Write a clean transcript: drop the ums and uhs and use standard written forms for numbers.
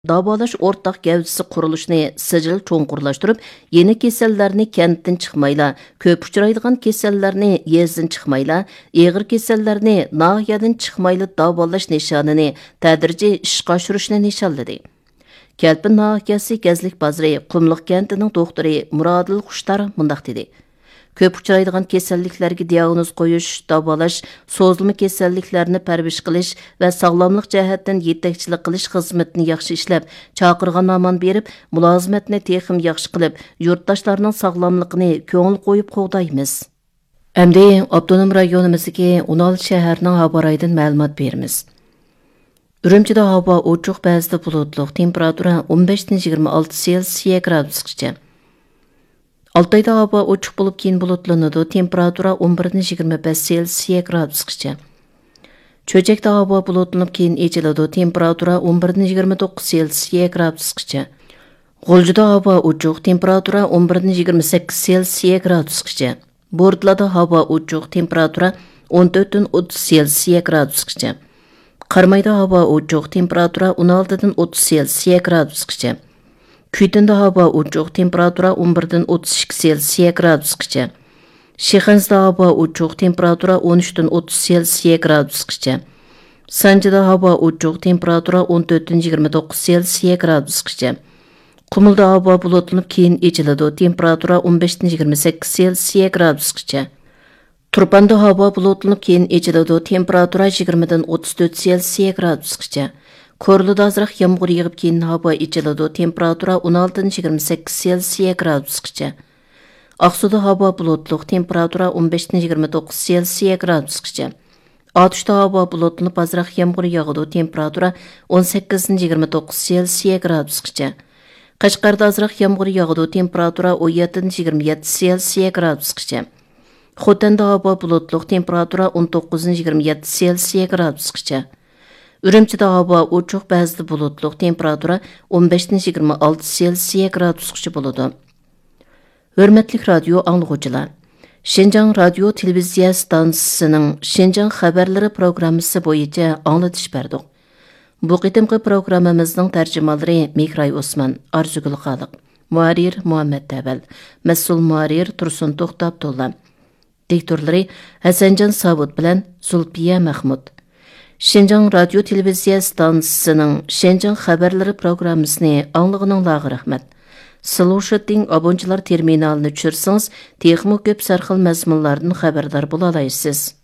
Davolash o'rtaq gavdisi qurilishini sijil cho'nqurlashtirib, yeni kasallarni kentdan chiqmayla, ko'p uchraydigan kasallarni yezdan chiqmayla, og'ir kasallarni nahiyadan chiqmayla davolash nishonini tadrijiy ishga oshirishni nishonladi. Kelpin nahiyasi Gazlik bozori Qumliq kentining doktori Murodil Xushtar mundaq dedi. Köp uchraydigan kasalliklarga diagnoz qo'yish, davolash, so'zilma kasalliklarni parvish qilish va sog'lomlik jihatdan yetakchilik qilish xizmatini yaxshi ishlab, chaqirgan aman berib, mulozimatni texim yaxshi qilib, yurtdoshlarning sog'lomligini ko'ngil qo'yib qo'g'daymiz. Endi avtonom rayonimizdagi 16 shaharning havo rayidan ma'lumot beramiz. Urumchida havo ochiq, ba'zida bulutli, temperatura 15-26 Selsiya gradusgacha. Altayda havo ochiq bo'lib keyin bulutlanadi, temperatura 11-25 Selsiya gradusgacha. Cho'jakda havo bulutlanib keyin echiladi, temperatura 11-29 Selsiya gradusgacha. G'uljida havo ochiq, temperatura 11-28 Selsiya gradusgacha. Bo'rdlada havo ochiq, temperatura 14-30 Selsiya gradusgacha. Qarmayda havo ochiq, temperatura 16-30 Selsiya gradusgacha. Kuytinda havo ochiq, temperatura 11-32 Selsiya gradusgacha. Shixansda havo ochiq, temperatura 13-30 Selsiya gradusgacha. Sanjida havo ochiq, temperatura 14-29 Selsiya gradusgacha. Qumulda havo bulutlanib keyin echiladi, temperatura 15-28 Selsiya gradusgacha. Turpanda havo bulutlanib keyin echiladi, temperatura 20-34 Selsiya gradusgacha. Korluda azroq yomg'ir yig'ib keyin havo echiladi, temperatura 16-28 Selsiya gradusgacha. Aqsuda havo bulutli, temperatura 15-29 Selsiya gradusgacha. Otishda havo bulutlanib azroq yomg'ir yog'adi, temperatura 18-29 Selsiya gradusgacha. Qashqarda azroq yomg'ir yog'adi, temperatura 17-27 Selsiya gradusgacha. Xotanda havo bulutli, temperatura 19-27 Selsiya gradusgacha. Urumchida havo ochiq, ba'zida bulutli, temperatura 15-26 Selsiya gradusgacha bo'ladi. Hurmatli radio anglag'uvchilar, Şinjan radio televiziya stansiyasining Şinjan xabarlari programmasi bo'yicha anglatish berdik. Bu qitimqi programmamizning tarjimalari Mehray Osman, Arzugul Xoliq, muharrir Muhammad Taval, mas'ul muharrir Tursun To'xtabdulla, diktorlari Hasanjon Sabut bilan Zulfiya Mahmud. Şinjan radio televiziya stansiyasining Şinjan xabarlari programmasini anglag'ininglarga rahmat. Слушатың abonchilar terminalini tushirsangiz, texmo ko'p sarxil mazmunlardan xabardor bo'la olasiz.